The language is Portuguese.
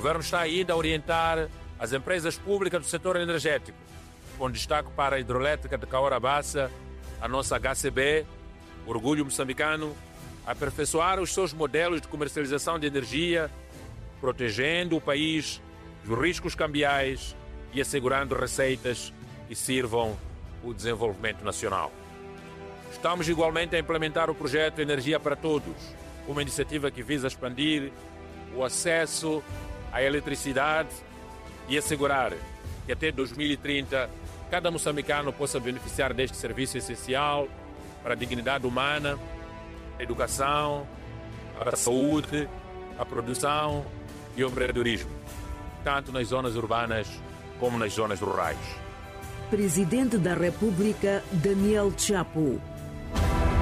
Governo está ainda a orientar as empresas públicas do setor energético, com destaque para a hidroelétrica de Cahora Bassa, a nossa HCB, Orgulho Moçambicano, a aperfeiçoar os seus modelos de comercialização de energia, protegendo o país dos riscos cambiais e assegurando receitas que sirvam o desenvolvimento nacional. Estamos igualmente a implementar o projeto Energia para Todos, uma iniciativa que visa expandir o acesso à eletricidade e assegurar que até 2030 cada moçambicano possa beneficiar deste serviço essencial para a dignidade humana, a educação, a saúde, a produção e o empreendedorismo, tanto nas zonas urbanas como nas zonas rurais. Presidente da República, Daniel Chapo.